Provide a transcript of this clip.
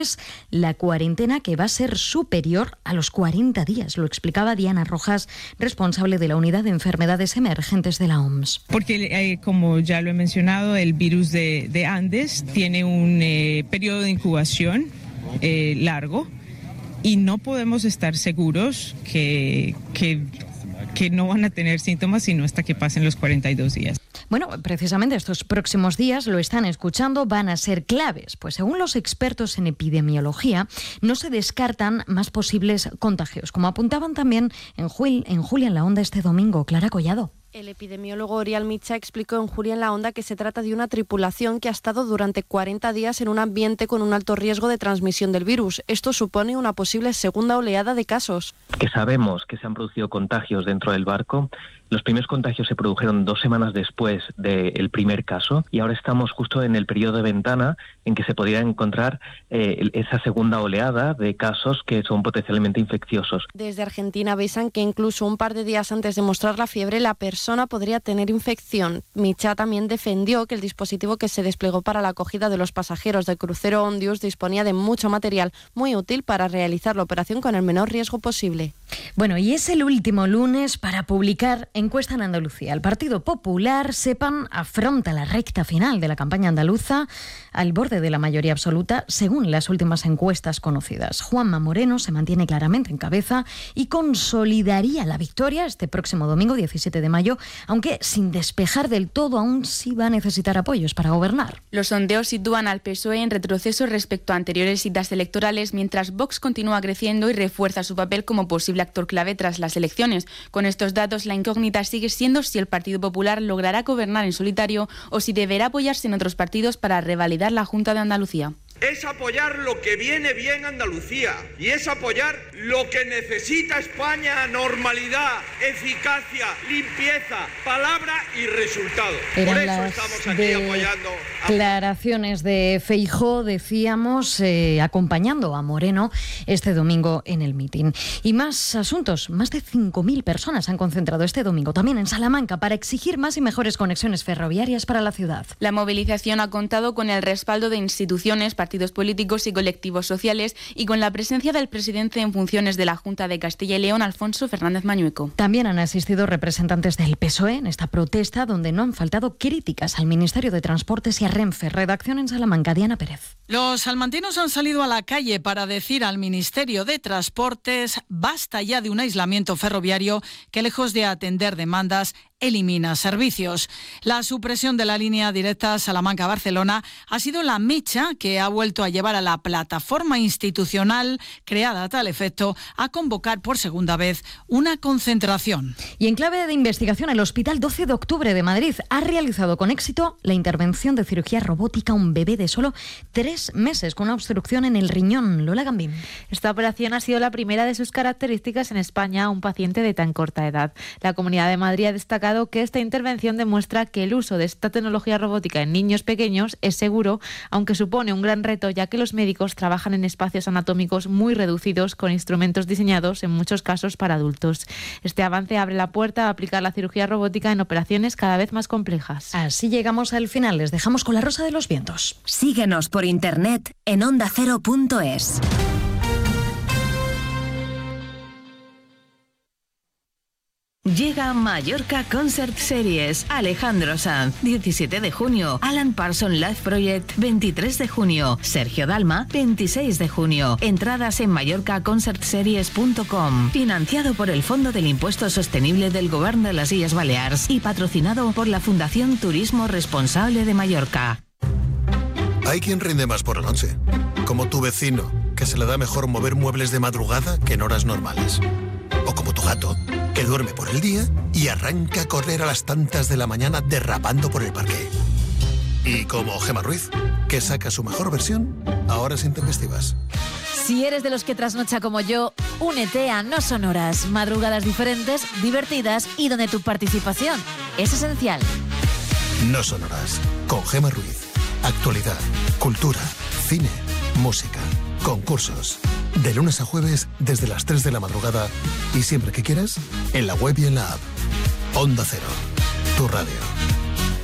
la cuarentena que va a ser superior a los 40 días. Lo explicaba Diana Rojas, responsable de la Unidad de Enfermedades Emergentes de la OMS. Porque, como ya lo he mencionado, el virus de Andes tiene un periodo de incubación largo y no podemos estar seguros que no van a tener síntomas sino hasta que pasen los 42 días. Bueno, precisamente estos próximos días, lo están escuchando, van a ser claves, pues según los expertos en epidemiología, no se descartan más posibles contagios, como apuntaban también en Julia en la Onda este domingo. Clara Collado. El epidemiólogo Oriol Mitjà explicó en Julia en la Onda que se trata de una tripulación que ha estado durante 40 días en un ambiente con un alto riesgo de transmisión del virus. Esto supone una posible segunda oleada de casos. Que sabemos que se han producido contagios dentro del barco. Los primeros contagios se produjeron 2 semanas después del primer caso y ahora estamos justo en el periodo de ventana en que se podría encontrar esa segunda oleada de casos que son potencialmente infecciosos. Desde Argentina avisan que incluso un par de días antes de mostrar la fiebre la persona podría tener infección. Mitjà también defendió que el dispositivo que se desplegó para la acogida de los pasajeros del crucero Ondius disponía de mucho material muy útil para realizar la operación con el menor riesgo posible. Bueno, y es el último lunes para publicar encuesta en Andalucía. El Partido Popular, sepan, afronta la recta final de la campaña andaluza al borde de la mayoría absoluta, según las últimas encuestas conocidas. Juanma Moreno se mantiene claramente en cabeza y consolidaría la victoria este próximo domingo, 17 de mayo, aunque sin despejar del todo, aún sí va a necesitar apoyos para gobernar. Los sondeos sitúan al PSOE en retroceso respecto a anteriores citas electorales, mientras Vox continúa creciendo y refuerza su papel como posible actor clave tras las elecciones. Con estos datos, la incógnita sigue siendo si el Partido Popular logrará gobernar en solitario o si deberá apoyarse en otros partidos para revalidar la Junta de Andalucía. Es apoyar lo que viene bien Andalucía y es apoyar lo que necesita España: normalidad, eficacia, limpieza, palabra y resultado. Eran por eso las estamos aquí apoyando. Declaraciones de Feijóo, decíamos, acompañando a Moreno este domingo en el mitin. Y más asuntos, más de 5.000 personas han concentrado este domingo también en Salamanca para exigir más y mejores conexiones ferroviarias para la ciudad. La movilización ha contado con el respaldo de instituciones, partidos políticos y colectivos sociales y con la presencia del presidente en funciones de la Junta de Castilla y León, Alfonso Fernández Mañueco. También han asistido representantes del PSOE en esta protesta, donde no han faltado críticas al Ministerio de Transportes y a Renfe. Redacción en Salamanca, Diana Pérez. Los salmantinos han salido a la calle para decir al Ministerio de Transportes basta ya de un aislamiento ferroviario que, lejos de atender demandas, elimina servicios. La supresión de la línea directa Salamanca-Barcelona ha sido la mecha que ha vuelto a llevar a la plataforma institucional creada a tal efecto a convocar por segunda vez una concentración. Y en clave de investigación, el Hospital 12 de Octubre de Madrid ha realizado con éxito la intervención de cirugía robótica a un bebé de solo 3 meses con una obstrucción en el riñón. Lola Gambín. Esta operación ha sido la primera de sus características en España a un paciente de tan corta edad. La Comunidad de Madrid ha destacado que esta intervención demuestra que el uso de esta tecnología robótica en niños pequeños es seguro, aunque supone un gran reto, ya que los médicos trabajan en espacios anatómicos muy reducidos con instrumentos diseñados en muchos casos para adultos. Este avance abre la puerta a aplicar la cirugía robótica en operaciones cada vez más complejas. Así llegamos al final. Les dejamos con la Rosa de los Vientos. Síguenos por internet en ondacero.es. Llega Mallorca Concert Series. Alejandro Sanz, 17 de junio. Alan Parsons Live Project, 23 de junio. Sergio Dalma, 26 de junio. Entradas en mallorcaconcertseries.com. Financiado por el Fondo del Impuesto Sostenible del Govern de las Illes Balears y patrocinado por la Fundación Turismo Responsable de Mallorca. Hay quien rinde más por la noche, como tu vecino, que se le da mejor mover muebles de madrugada que en horas normales. O como tu gato, que duerme por el día y arranca a correr a las tantas de la mañana derrapando por el parque. Y como Gemma Ruiz, que saca su mejor versión a horas intempestivas. Si eres de los que trasnocha como yo, únete a No Son Horas. Madrugadas diferentes, divertidas y donde tu participación es esencial. No Son Horas, con Gemma Ruiz. Actualidad, cultura, cine, música, concursos. De lunes a jueves desde las 3 de la madrugada y siempre que quieras, en la web y en la app. Onda Cero, tu radio.